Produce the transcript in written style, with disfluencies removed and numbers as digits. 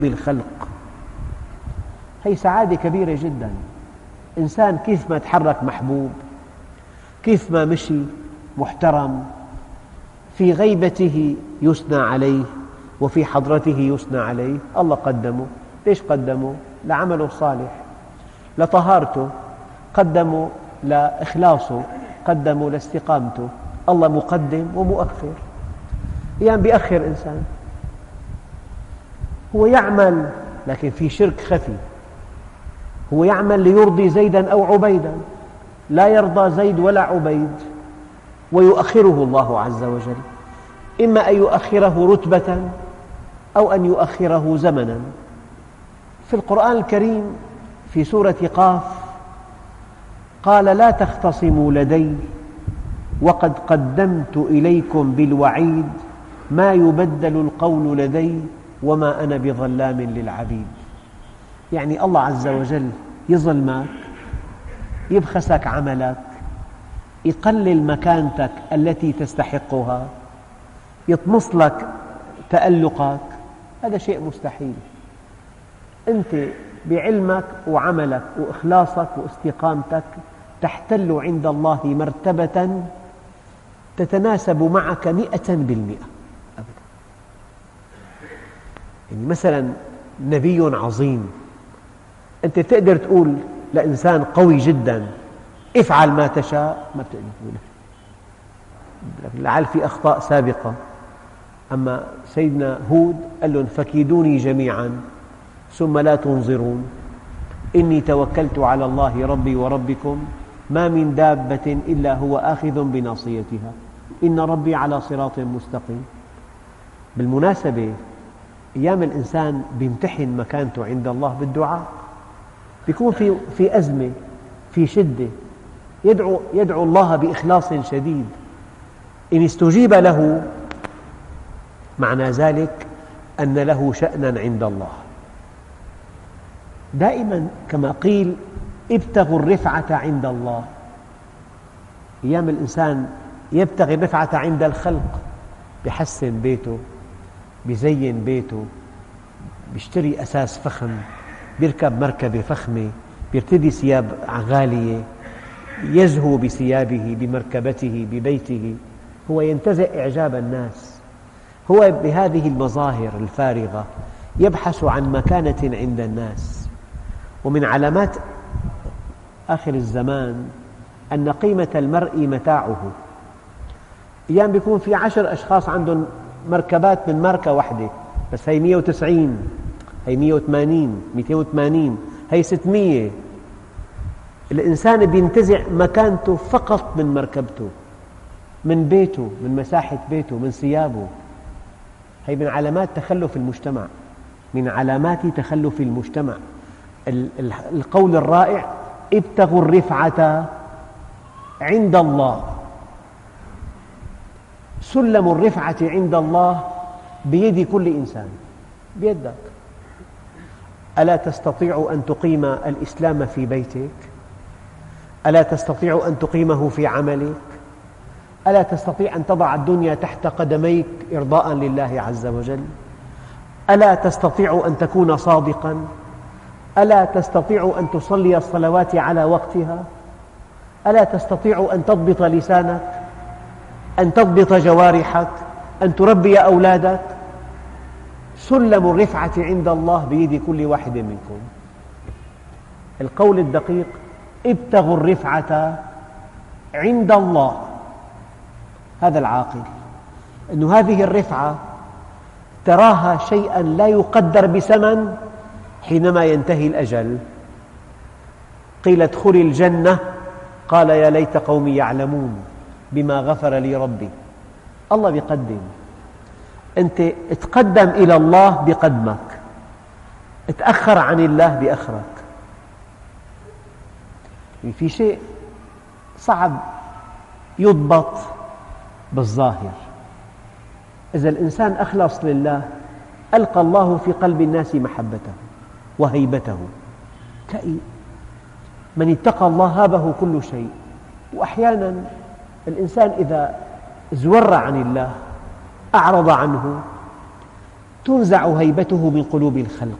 بالخلق. هي سعادة كبيرة جدا. إنسان كيف ما تحرك محبوب، كيف ما مشي محترم، في غيبته يثنى عليه وفي حضرته يثنى عليه. الله قدمه. ليش قدمه؟ لعمله الصالح، لطهارته، قدمه لإخلاصه، قدمه لاستقامته. الله مقدم ومؤخر. أحيانا بيأخر إنسان، هو يعمل لكن في شرك خفي. هو يعمل ليرضي زيدا أو عبيدا، لا يرضى زيد ولا عبيد، ويؤخره الله عز وجل، إما أن يؤخره رتبة أو أن يؤخره زمنا. في القرآن الكريم في سورة قاف قال: لا تختصموا لدي وقد قدمت إليكم بالوعيد ما يبدل القول لدي وما أنا بظلام للعبيد. يعني الله عز وجل يظلمك، يبخسك عملك، يقلل مكانتك التي تستحقها، يطمس لك تألقك، هذا شيء مستحيل. أنت بعلمك وعملك وإخلاصك واستقامتك تحتل عند الله مرتبة تتناسب معك 100%. يعني مثلا نبي عظيم، أنت تقدر تقول لإنسان قوي جدا: افعل ما تشاء، ما بتقدر تقول، لعل في أخطاء سابقة. أما سيدنا هود قال لهم: فكيدوني جميعا ثم لا تنظرون إني توكلت على الله ربي وربكم ما من دابة إلا هو آخذ بناصيتها إن ربي على صراط مستقيم. بالمناسبة أيام الإنسان بيمتحن مكانته عند الله بالدعاء، بيكون في أزمة، في شدة، يدعو الله بإخلاص شديد. إن استجيب له معنى ذلك أن له شأنا عند الله. دائما كما قيل: ابتغوا الرفعة عند الله. أيام الإنسان يبتغي الرفعة عند الخلق، بيحسن بيته، بيزين بيته، بيشتري أساس فخم، بيركب مركبة فخمة، بيرتدي ثياب غالية، يزهو بثيابه، بمركبته، ببيته. هو ينتزع إعجاب الناس. هو بهذه المظاهر الفارغة يبحث عن مكانة عند الناس. ومن علامات آخر الزمان أن قيمة المرء متاعه. أيام بيكون في 10 أشخاص عندهم مركبات من ماركة واحدة، بس هي 190، هي 180، 280، هي 600. الإنسان بينتزع مكانته فقط من مركبته، من بيته، من مساحة بيته، من ثيابه. هي من علامات تخلف المجتمع، من علامات تخلف المجتمع. القول الرائع: ابتغوا الرفعة عند الله. سلم الرفعة عند الله بيد كل إنسان، بيدك. ألا تستطيع أن تقيم الإسلام في بيتك؟ ألا تستطيع أن تقيمه في عملك؟ ألا تستطيع أن تضع الدنيا تحت قدميك إرضاء لله عز وجل؟ ألا تستطيع أن تكون صادقا؟ ألا تستطيع أن تصلي الصلوات على وقتها؟ ألا تستطيع أن تضبط لسانك، أن تضبط جوارحك، أن تربي أولادك؟ سلم الرفعة عند الله بيد كل واحد منكم. القول الدقيق: ابتغوا الرفعة عند الله. هذا العاقل، أن هذه الرفعة تراها شيئا لا يقدر بثمن حينما ينتهي الأجل. قيل: ادخل الجنة، قال: يا ليت قومي يعلمون بما غفر لي ربي. الله بيقدم، أنت اتقدم إلى الله بقدمك، اتأخر عن الله بأخرك. في شيء صعب يضبط بالظاهر. إذا الإنسان أخلص لله ألقى الله في قلب الناس محبته وهيبته. تلاقي من اتقى الله هابه كل شيء. وأحيانا الإنسان إذا زور عن الله، أعرض عنه، تنزع هيبته من قلوب الخلق.